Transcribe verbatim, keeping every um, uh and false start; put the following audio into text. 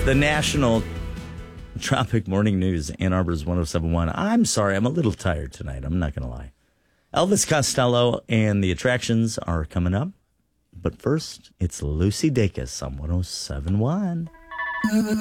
the National Tropic Morning News, Ann Arbor's one oh seven point one. I'm sorry, I'm a little tired tonight. I'm not going to lie. Elvis Costello and the Attractions are coming up. But first, it's Lucy Dacus on one oh seven point one.